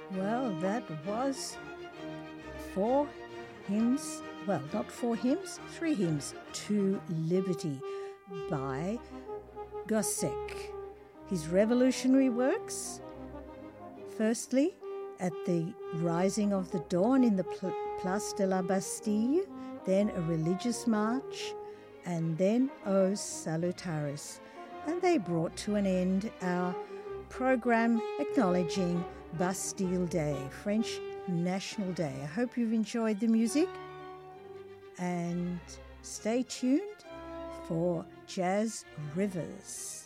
Well, that was 4 hymns, well, not 4 hymns, 3 hymns to Liberty by Gossec. His revolutionary works, firstly, at the rising of the dawn in the Place de la Bastille, then a religious march, and then O Salutaris. And they brought to an end our program acknowledging Bastille Day, French National Day. I hope you've enjoyed the music, and stay tuned for Jazz Rivers.